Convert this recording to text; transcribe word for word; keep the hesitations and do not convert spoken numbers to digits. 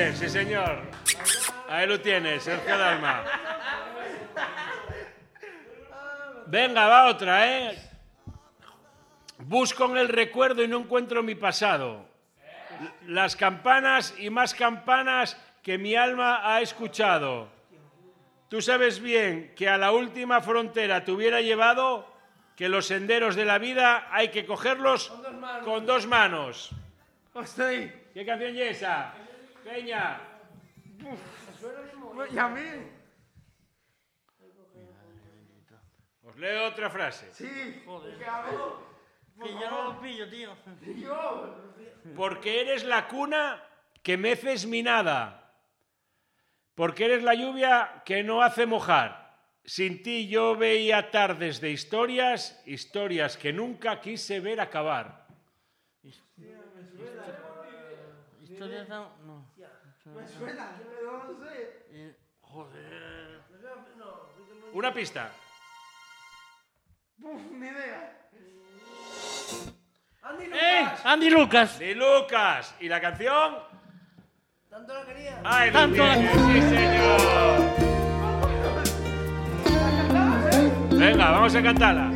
tienes, sí señor. Ahí lo tienes, Sergio Dalma. Venga, va otra, ¿eh? Busco en el recuerdo y no encuentro mi pasado. Las campanas y más campanas que mi alma ha escuchado. Tú sabes bien que a la última frontera te hubiera llevado, que los senderos de la vida hay que cogerlos con dos manos. Con dos manos. Estoy. ¿Qué canción es esa? Peña. ¿Y a mí? Os leo otra frase. Sí. Joder. Que yo no lo pillo, tío. Porque eres la cuna que meces mi nada. Porque eres la lluvia que no hace mojar. Sin ti yo veía tardes de historias, historias que nunca quise ver acabar. Historias no... no. Me suena, pero no sé. Eh, joder. Una pista. Uf, ni idea. Andy ¡Eh! Lucas. Andy Lucas. De Lucas. ¿Y la canción? Tanto la quería. ¡Ay, lo Tanto la tienes! quería. ¡Sí, señor! Venga, vamos a cantarla.